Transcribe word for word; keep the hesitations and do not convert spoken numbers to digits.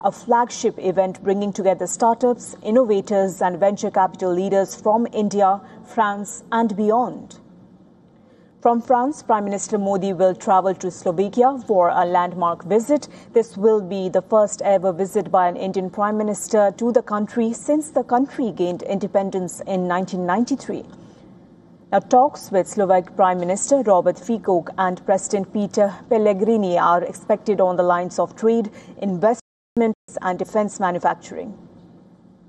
a flagship event bringing together startups, innovators and venture capital leaders from India, France and beyond. From France, Prime Minister Modi will travel to Slovakia for a landmark visit. This will be the first ever visit by an Indian Prime Minister to the country since the country gained independence in nineteen ninety-three. Now, talks with Slovak Prime Minister Robert Fico and President Peter Pellegrini are expected on the lines of trade, investment and defence manufacturing.